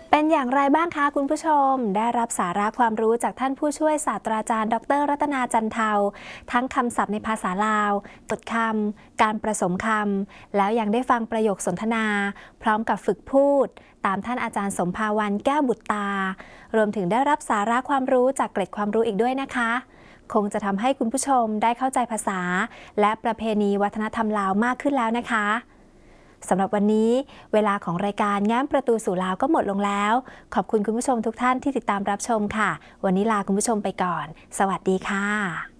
เป็นอย่างไรบ้างคะคุณผู้ชมได้รับสาระความรู้จากท่านผู้ช่วยศาสตราจารย์ดรรัตนาจันเทาทั้งคำศัพท์ในภาษาลาวจดคำการผสมคำแล้วยังได้ฟังประโยคสนทนาพร้อมกับฝึกพูดตามท่านอาจารย์สมภาวันแก้วบุตรตารวมถึงได้รับสาระความรู้จากเกร็ดความรู้อีกด้วยนะคะคงจะทำให้คุณผู้ชมได้เข้าใจภาษาและประเพณีวัฒนธรรมลาวมากขึ้นแล้วนะคะสำหรับวันนี้เวลาของรายการแง้มประตูสู่ลาวก็หมดลงแล้วขอบคุณคุณผู้ชมทุกท่านที่ติดตามรับชมค่ะวันนี้ลาคุณผู้ชมไปก่อนสวัสดีค่ะ